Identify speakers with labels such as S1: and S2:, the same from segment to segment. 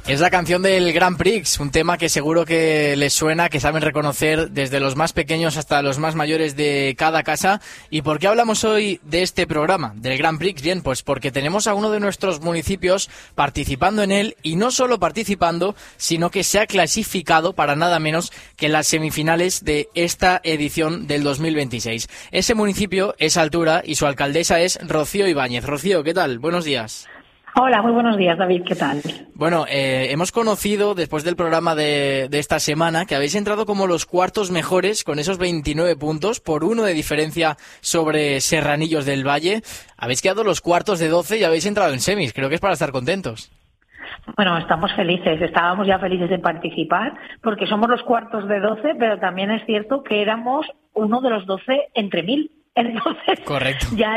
S1: Es la canción del Grand Prix, un tema que seguro que les suena, que saben reconocer desde los más pequeños hasta los más mayores de cada casa. ¿Y por qué hablamos hoy de este programa, del Grand Prix? Bien, pues porque tenemos a uno de nuestros municipios participando en él, y no solo participando, sino que se ha clasificado para nada menos que las semifinales de esta edición del 2026. Ese municipio es Altura y su alcaldesa es Rocío Ibáñez. Rocío, ¿qué tal? Buenos días.
S2: Hola, muy buenos días, David, ¿qué tal?
S1: Bueno, hemos conocido después del programa de esta semana que habéis entrado como los cuartos mejores con esos 29 puntos, por 1 de diferencia sobre Serranillos del Valle. Habéis quedado los cuartos de 12 y habéis entrado en semis, creo que es para estar contentos.
S2: Bueno, estamos felices, estábamos ya felices de participar porque somos los cuartos de 12, pero también es cierto que éramos uno de los 12 entre 1000. Entonces,
S1: correcto.
S2: ya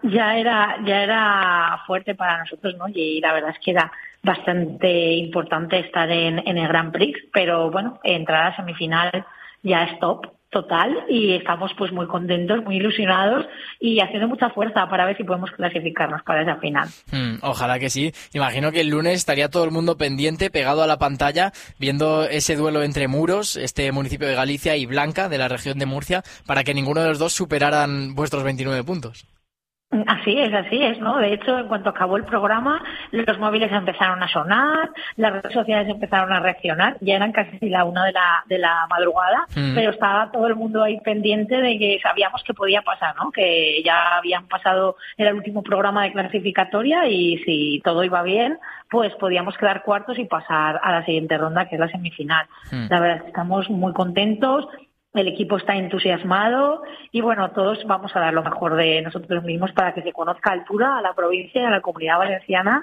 S2: era fuerte para nosotros, ¿no? Y la verdad es que era bastante importante estar en el Grand Prix, pero bueno, entrar a semifinal ya es top total y estamos pues muy contentos, muy ilusionados y haciendo mucha fuerza para ver si podemos clasificarnos para esa final.
S1: Ojalá que sí. Imagino que el lunes estaría todo el mundo pendiente, pegado a la pantalla, viendo ese duelo entre Muros, este municipio de Galicia, y Blanca, de la región de Murcia, para que ninguno de los dos superaran vuestros 29 puntos.
S2: Así es, ¿no? De hecho, en cuanto acabó el programa, los móviles empezaron a sonar, las redes sociales empezaron a reaccionar, ya eran casi la 1 de la madrugada, pero estaba todo el mundo ahí pendiente de que sabíamos que podía pasar, ¿no? Que ya habían pasado, era el último programa de clasificatoria y si todo iba bien, pues podíamos quedar cuartos y pasar a la siguiente ronda, que es la semifinal. La verdad es que estamos muy contentos. El equipo está entusiasmado y bueno, todos vamos a dar lo mejor de nosotros mismos para que se conozca Altura, a la provincia y a la Comunidad Valenciana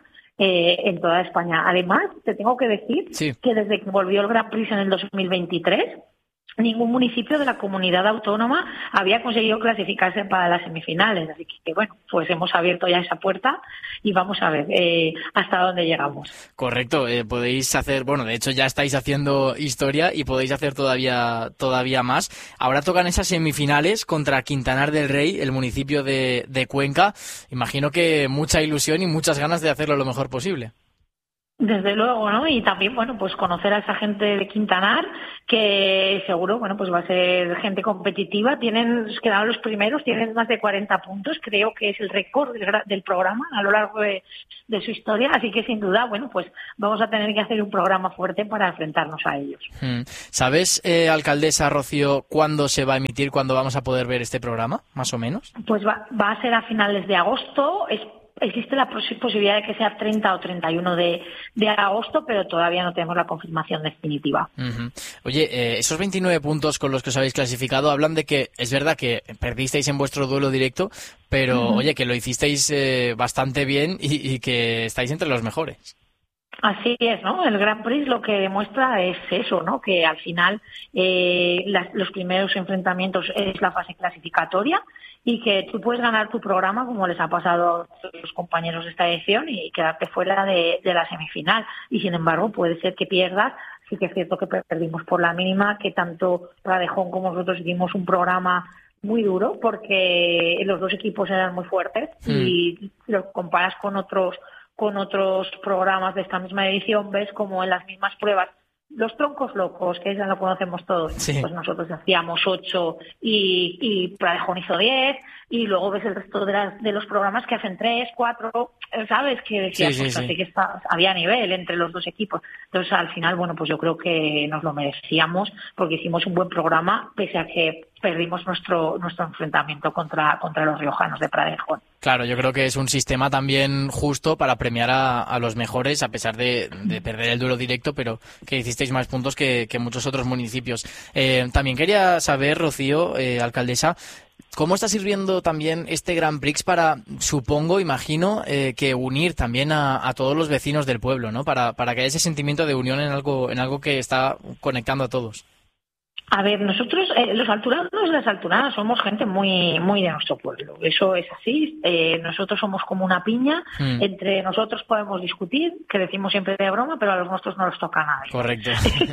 S2: en toda España. Además, te tengo que decir que desde que volvió el Grand Prix en el 2023, ningún municipio de la comunidad autónoma había conseguido clasificarse para las semifinales. Así que, bueno, pues hemos abierto ya esa puerta y vamos a ver hasta dónde llegamos.
S1: Correcto, podéis hacer, bueno, de hecho ya estáis haciendo historia y podéis hacer todavía más. Ahora tocan esas semifinales contra Quintanar del Rey, el municipio de Cuenca. Imagino que mucha ilusión y muchas ganas de hacerlo lo mejor posible.
S2: Desde luego, ¿no? Y también, bueno, pues conocer a esa gente de Quintanar, que seguro, bueno, pues va a ser gente competitiva. Quedaron los primeros, tienen más de 40 puntos, creo que es el récord del programa a lo largo de su historia, así que sin duda, bueno, pues vamos a tener que hacer un programa fuerte para enfrentarnos a ellos.
S1: ¿Sabes, alcaldesa Rocío, cuándo se va a emitir, cuándo vamos a poder ver este programa, más o menos?
S2: Pues va a ser a finales de agosto. Existe la posibilidad de que sea 30 o 31 de agosto, pero todavía no tenemos la confirmación definitiva.
S1: Oye, esos 29 puntos con los que os habéis clasificado hablan de que es verdad que perdisteis en vuestro duelo directo, pero oye, que lo hicisteis bastante bien y que estáis entre los mejores.
S2: Así es, ¿no? El Grand Prix lo que demuestra es eso, ¿no? Que al final los primeros enfrentamientos es la fase clasificatoria y que tú puedes ganar tu programa como les ha pasado a los compañeros de esta edición y quedarte fuera de la semifinal. Y sin embargo puede ser que pierdas. Sí que es cierto que perdimos por la mínima, que tanto Pradejón como nosotros hicimos un programa muy duro porque los dos equipos eran muy fuertes y lo comparas con otros programas de esta misma edición, ves como en las mismas pruebas los troncos locos, que ya lo conocemos todos, pues nosotros hacíamos 8 y Pradejón hizo 10 y luego ves el resto de los programas que hacen 3, 4, ¿sabes? Que decías, así que había nivel entre los dos equipos. Entonces al final, bueno, pues yo creo que nos lo merecíamos porque hicimos un buen programa pese a que perdimos nuestro enfrentamiento contra los riojanos de Pradejón.
S1: Claro, yo creo que es un sistema también justo para premiar a los mejores, a pesar de perder el duelo directo, pero que hicisteis más puntos que muchos otros municipios. También quería saber, Rocío, alcaldesa, ¿cómo está sirviendo también este Grand Prix para, imagino, que unir también a todos los vecinos del pueblo, ¿no? Para que haya ese sentimiento de unión en algo que está conectando a todos?
S2: A ver, nosotros, los alturanos y las alturanas, somos gente muy muy de nuestro pueblo. Eso es así. Nosotros somos como una piña. Entre nosotros podemos discutir, que decimos siempre de broma, pero a los nuestros no los toca nada.
S1: Correcto.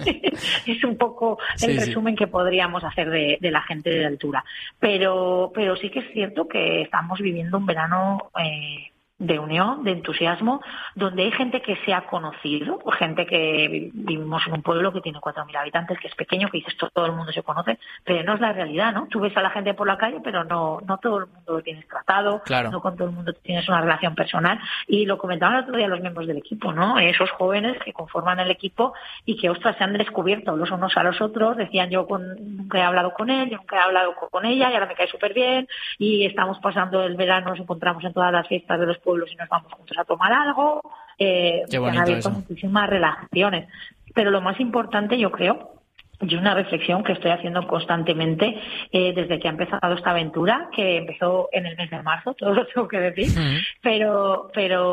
S2: Es un poco el resumen que podríamos hacer de la gente de altura. Pero sí que es cierto que estamos viviendo un verano de unión, de entusiasmo, donde hay gente que se ha conocido, gente que vivimos en un pueblo que tiene 4.000 habitantes, que es pequeño, que dices todo el mundo se conoce, pero no es la realidad, ¿no? Tú ves a la gente por la calle, pero no todo el mundo lo tienes tratado,
S1: claro.
S2: No con todo el mundo tienes una relación personal, y lo comentaban el otro día los miembros del equipo, ¿no? Esos jóvenes que conforman el equipo y que, ostras, se han descubierto los unos a los otros, decían nunca he hablado con él, yo nunca he hablado con ella, y ahora me cae súper bien, y estamos pasando el verano, nos encontramos en todas las fiestas de los pueblos y nos vamos juntos a tomar algo.
S1: Qué bonito,
S2: han abierto
S1: eso.
S2: muchísimas relaciones. Pero lo más importante, yo creo, y una reflexión que estoy haciendo constantemente desde que ha empezado esta aventura, que empezó en el mes de marzo, todo lo tengo que decir, pero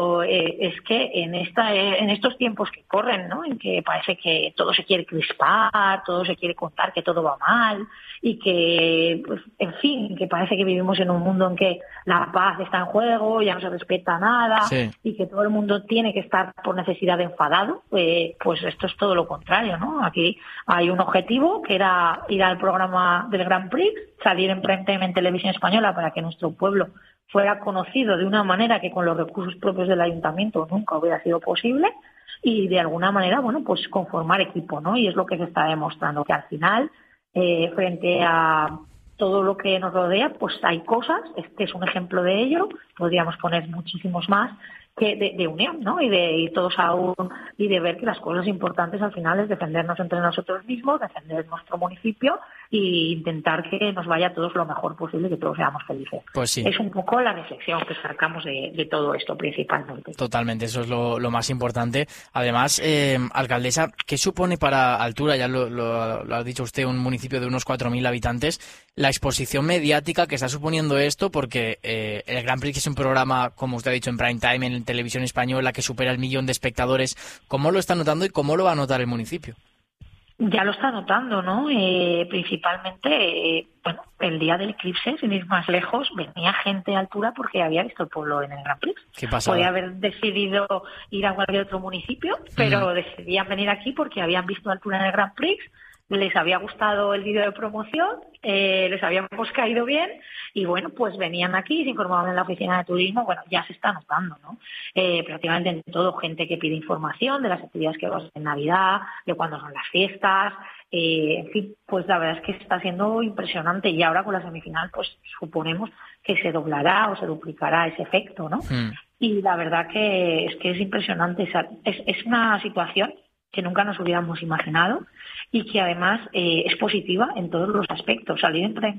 S2: es que en estos tiempos que corren, ¿no? En que parece que todo se quiere crispar, todo se quiere contar que todo va mal y que, pues, en fin, que parece que vivimos en un mundo en que la paz está en juego, ya no se respeta nada,
S1: sí,
S2: y que todo el mundo tiene que estar por necesidad enfadado, pues esto es todo lo contrario, ¿no? Aquí hay un objetivo que era ir al programa del Grand Prix, salir en prime time en televisión española para que nuestro pueblo fuera conocido de una manera que con los recursos propios del ayuntamiento nunca hubiera sido posible, y de alguna manera, bueno, pues conformar equipo, ¿no? Y es lo que se está demostrando, que al final, frente a todo lo que nos rodea, pues hay cosas, este es un ejemplo de ello, podríamos poner muchísimos más, que de unión, ¿no? Y de ir todos y de ver que las cosas importantes al final es defendernos entre nosotros mismos, defender nuestro municipio e intentar que nos vaya a todos lo mejor posible y que todos seamos felices.
S1: Pues sí.
S2: Es un poco la reflexión que sacamos de todo esto principalmente.
S1: Totalmente, eso es lo más importante. Además, alcaldesa, ¿qué supone para Altura? Ya lo ha dicho usted, un municipio de unos 4.000 habitantes, la exposición mediática que está suponiendo esto, porque el Grand Prix es un programa, como usted ha dicho, en prime time, en televisión española, que supera el 1.000.000 de espectadores. ¿Cómo lo está notando y cómo lo va a notar el municipio?
S2: Ya lo está notando, ¿no? Principalmente, bueno, el día del eclipse, sin ir más lejos, venía gente a Altura porque había visto el pueblo en el Grand Prix.
S1: ¿Qué pasaba?
S2: Podía haber decidido ir a cualquier otro municipio, pero decidían venir aquí porque habían visto Altura en el Grand Prix, les había gustado el vídeo de promoción, les habíamos caído bien y, bueno, pues venían aquí, se informaban en la oficina de turismo. Bueno, ya se está notando, ¿no? Prácticamente en todo, gente que pide información de las actividades que vas a hacer en Navidad, de cuándo son las fiestas, en fin, pues la verdad es que está siendo impresionante, y ahora con la semifinal pues suponemos que se doblará o se duplicará ese efecto, ¿no? Y la verdad que es impresionante, es una situación que nunca nos hubiéramos imaginado y que además es positiva en todos los aspectos. Salir en prime